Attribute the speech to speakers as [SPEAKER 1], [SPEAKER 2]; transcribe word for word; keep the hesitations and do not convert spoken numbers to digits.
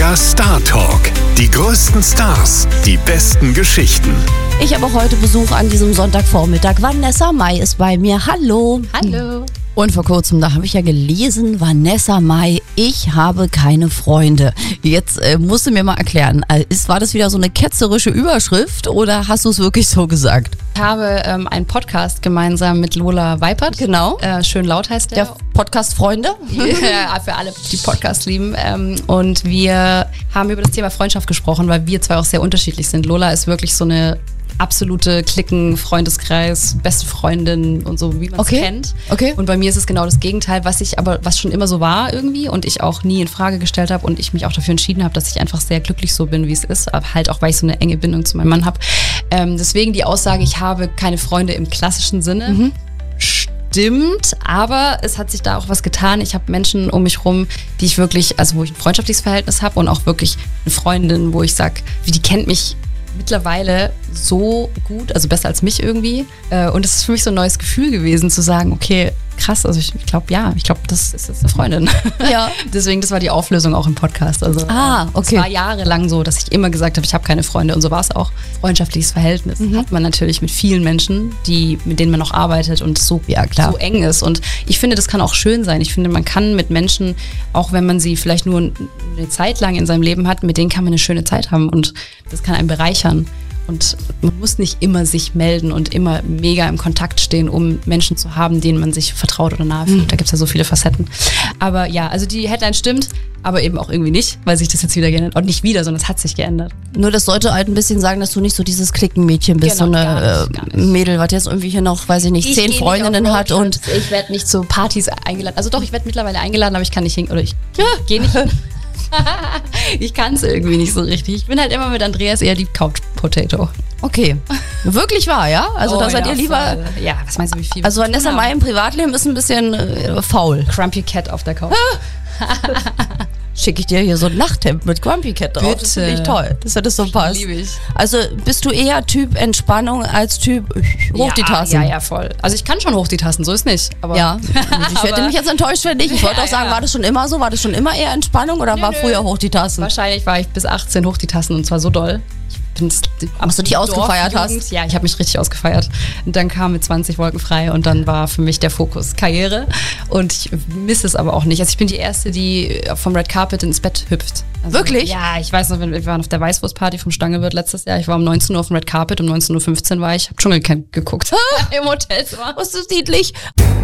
[SPEAKER 1] Mega Star Talk. Die größten Stars, die besten Geschichten.
[SPEAKER 2] Ich habe heute Besuch an diesem Sonntagvormittag. Vanessa Mai ist bei mir. Hallo.
[SPEAKER 3] Hallo.
[SPEAKER 2] Und vor kurzem, da habe ich ja gelesen, Vanessa Mai, ich habe keine Freunde. Jetzt äh, musst du mir mal erklären, ist, war das wieder so eine ketzerische Überschrift oder hast du es wirklich so gesagt?
[SPEAKER 3] Ich habe ähm, einen Podcast gemeinsam mit Lola Weipert.
[SPEAKER 2] Genau.
[SPEAKER 3] Äh, schön laut heißt der.
[SPEAKER 2] Der Podcast Freunde.
[SPEAKER 3] Ja, für alle, die Podcast lieben. Ähm, und wir haben über das Thema Freundschaft gesprochen, weil wir zwei auch sehr unterschiedlich sind. Lola ist wirklich so eine absolute Klicken, Freundeskreis, beste Freundin und so, wie man es
[SPEAKER 2] Okay.
[SPEAKER 3] kennt.
[SPEAKER 2] Okay.
[SPEAKER 3] Und bei mir ist es genau das Gegenteil, was ich aber, was schon immer so war irgendwie und ich auch nie in Frage gestellt habe und ich mich auch dafür entschieden habe, dass ich einfach sehr glücklich so bin, wie es ist, aber halt auch, weil ich so eine enge Bindung zu meinem Mann habe. Ähm, deswegen die Aussage, ich habe keine Freunde im klassischen Sinne.
[SPEAKER 2] Mhm.
[SPEAKER 3] Stimmt, aber es hat sich da auch was getan. Ich habe Menschen um mich rum, die ich wirklich, also wo ich ein freundschaftliches Verhältnis habe und auch wirklich eine Freundin, wo ich sage, wie die kennt mich mittlerweile so gut, also besser als mich irgendwie. Und es ist für mich so ein neues Gefühl gewesen, zu sagen, okay, krass, also ich glaube, ja, ich glaube, das ist jetzt eine Freundin.
[SPEAKER 2] Ja.
[SPEAKER 3] Deswegen, das war die Auflösung auch im Podcast. Also,
[SPEAKER 2] Ah, okay.
[SPEAKER 3] Es war jahrelang so, dass ich immer gesagt habe, ich habe keine Freunde und so war es auch. Freundschaftliches Verhältnis
[SPEAKER 2] Mhm.
[SPEAKER 3] hat man natürlich mit vielen Menschen, die, mit denen man auch arbeitet und so,
[SPEAKER 2] Ja, klar.
[SPEAKER 3] so eng ist. Und ich finde, das kann auch schön sein. Ich finde, man kann mit Menschen, auch wenn man sie vielleicht nur eine Zeit lang in seinem Leben hat, mit denen kann man eine schöne Zeit haben und das kann einen bereichern. Und man muss nicht immer sich melden und immer mega im Kontakt stehen, um Menschen zu haben, denen man sich vertraut oder nahe fühlt.
[SPEAKER 2] Mhm.
[SPEAKER 3] Da gibt es ja so viele Facetten. Aber ja, also die Headline stimmt, aber eben auch irgendwie nicht, weil sich das jetzt wieder geändert hat. Und nicht wieder, sondern es hat sich geändert.
[SPEAKER 2] Nur das sollte halt ein bisschen sagen, dass du nicht so dieses Klickenmädchen bist,
[SPEAKER 3] Genau,
[SPEAKER 2] so
[SPEAKER 3] gar
[SPEAKER 2] eine
[SPEAKER 3] nicht, gar
[SPEAKER 2] äh,
[SPEAKER 3] nicht.
[SPEAKER 2] Mädel, was jetzt irgendwie hier noch, weiß ich nicht,
[SPEAKER 3] Ich
[SPEAKER 2] zehn
[SPEAKER 3] geh nicht
[SPEAKER 2] Freundinnen
[SPEAKER 3] auf
[SPEAKER 2] hat und
[SPEAKER 3] Roadtrips. Ich werde nicht zu Partys eingeladen. Also doch, ich werde mittlerweile eingeladen, aber ich kann nicht hin. Oder ich ja, gehe nicht hin. Ich kann es irgendwie nicht so richtig. Ich bin halt immer mit Andreas eher die Couch Potato.
[SPEAKER 2] okay. Wirklich wahr, ja? Also
[SPEAKER 3] Oh,
[SPEAKER 2] da seid
[SPEAKER 3] ja,
[SPEAKER 2] ihr lieber.
[SPEAKER 3] voll. Ja, was meinst du, wie viel? wir
[SPEAKER 2] Also
[SPEAKER 3] zu
[SPEAKER 2] Vanessa
[SPEAKER 3] tun
[SPEAKER 2] Mai
[SPEAKER 3] haben?
[SPEAKER 2] im Privatleben ist ein bisschen äh, faul.
[SPEAKER 3] Crumpy Cat auf der Couch.
[SPEAKER 2] Schicke ich dir hier so ein Nachthemd mit Grumpy Cat drauf. Das finde ich
[SPEAKER 3] Bitte.
[SPEAKER 2] toll, dass das so passt.
[SPEAKER 3] Liebe ich.
[SPEAKER 2] Also bist du eher Typ Entspannung als Typ hoch die Tassen?
[SPEAKER 3] Ja, ja, voll. Also ich kann schon hoch die Tassen, so ist nicht. Aber
[SPEAKER 2] Ja, ich hätte
[SPEAKER 3] Aber-
[SPEAKER 2] mich jetzt enttäuscht, wenn nicht. Ich wollte
[SPEAKER 3] Ja,
[SPEAKER 2] auch sagen,
[SPEAKER 3] ja.
[SPEAKER 2] war das schon immer so? War das schon immer eher Entspannung oder war
[SPEAKER 3] nö.
[SPEAKER 2] früher hoch die Tassen?
[SPEAKER 3] wahrscheinlich war ich bis achtzehn hoch die Tassen und zwar so doll. Ich bin's,
[SPEAKER 2] Was du dich ausgefeiert hast?
[SPEAKER 3] Dorfjugend. Ja, ich habe mich richtig ausgefeiert. Und dann kam mit zwanzig wolkenfrei und dann war für mich der Fokus Karriere. Und ich misse es aber auch nicht. Also ich bin die Erste, die vom Red Carpet ins Bett hüpft. Also,
[SPEAKER 2] Wirklich?
[SPEAKER 3] Ja, ich weiß noch, wir waren auf der Weißwurstparty vom Stangewirt letztes Jahr. Ich war um neunzehn Uhr auf dem Red Carpet, um neunzehn Uhr fünfzehn war ich, habe Dschungelcamp geguckt. Im Hotelzimmer.
[SPEAKER 2] Was ist niedlich?